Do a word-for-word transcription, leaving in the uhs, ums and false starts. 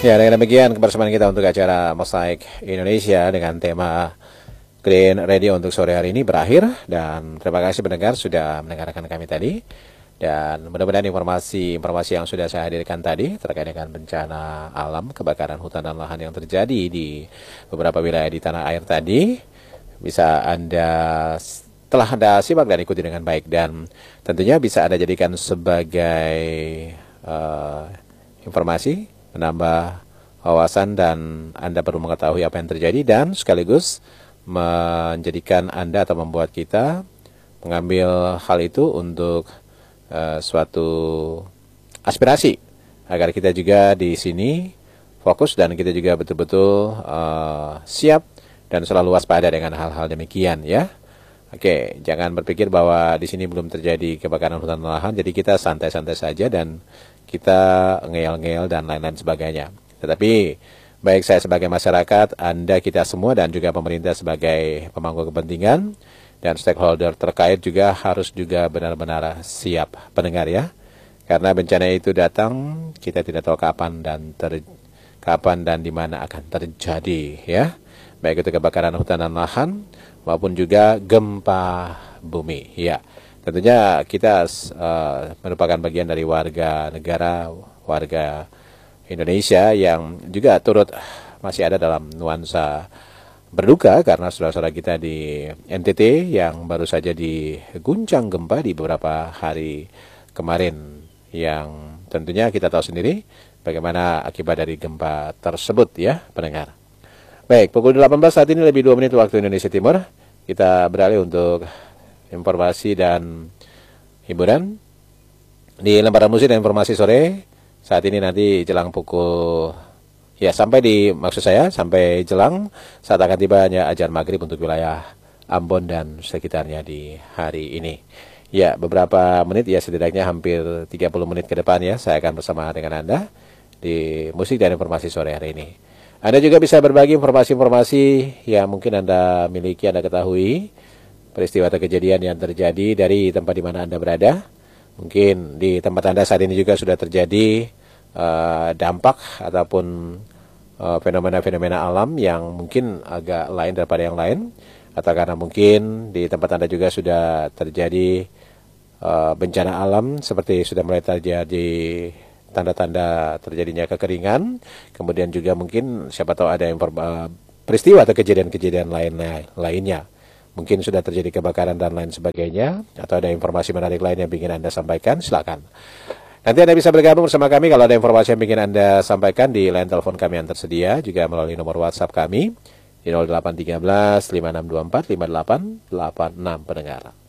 Ya, dengan demikian kebersamaan kita untuk acara Mosaik Indonesia dengan tema Green Radio untuk sore hari ini berakhir. Dan terima kasih pendengar sudah mendengarkan kami tadi. Dan mudah-mudahan informasi-informasi yang sudah saya hadirkan tadi terkait dengan bencana alam, kebakaran hutan dan lahan yang terjadi di beberapa wilayah di tanah air tadi bisa Anda telah Anda simak dan ikuti dengan baik, dan tentunya bisa Anda jadikan sebagai uh, informasi, menambah wawasan, dan Anda perlu mengetahui apa yang terjadi, dan sekaligus menjadikan Anda atau membuat kita mengambil hal itu untuk uh, suatu aspirasi agar kita juga di sini fokus dan kita juga betul-betul uh, siap dan selalu waspada dengan hal-hal demikian ya. Oke, jangan berpikir bahwa di sini belum terjadi kebakaran hutan dan lahan, jadi kita santai-santai saja dan kita ngeyel-ngeyel dan lain-lain sebagainya. Tetapi baik saya sebagai masyarakat, Anda, kita semua, dan juga pemerintah sebagai pemangku kepentingan dan stakeholder terkait juga harus juga benar-benar siap pendengar ya. Karena bencana itu datang, kita tidak tahu kapan dan ter, kapan dan di mana akan terjadi ya. Baik itu kebakaran hutan dan lahan maupun juga gempa bumi ya. Tentunya kita uh, merupakan bagian dari warga negara, warga Indonesia yang juga turut masih ada dalam nuansa berduka karena saudara-saudara kita di N T T yang baru saja diguncang gempa di beberapa hari kemarin, yang tentunya kita tahu sendiri bagaimana akibat dari gempa tersebut ya pendengar. Baik, pukul delapan belas saat ini lebih dua menit waktu Indonesia Timur. Kita beralih untuk informasi dan hiburan di lembaran musik dan informasi sore. Saat ini nanti jelang pukul ya sampai di maksud saya sampai jelang saat akan tibanya azan maghrib untuk wilayah Ambon dan sekitarnya di hari ini. Ya, beberapa menit ya, setidaknya hampir tiga puluh menit ke depan ya saya akan bersama dengan Anda di musik dan informasi sore hari ini. Anda juga bisa berbagi informasi-informasi yang mungkin Anda miliki, Anda ketahui, peristiwa atau kejadian yang terjadi dari tempat di mana Anda berada. Mungkin di tempat Anda saat ini juga sudah terjadi uh, dampak ataupun uh, fenomena-fenomena alam yang mungkin agak lain daripada yang lain. Atau karena mungkin di tempat Anda juga sudah terjadi uh, bencana alam seperti sudah mulai terjadi tanda-tanda terjadinya kekeringan, kemudian juga mungkin siapa tahu ada yang uh, peristiwa atau kejadian-kejadian lain lainnya. Mungkin sudah terjadi kebakaran dan lain sebagainya, atau ada informasi menarik lain yang ingin Anda sampaikan, silakan. Nanti Anda bisa bergabung bersama kami kalau ada informasi yang ingin Anda sampaikan di line telepon kami yang tersedia, juga melalui nomor WhatsApp kami di nol delapan satu tiga lima enam dua empat lima delapan delapan enam pendengar.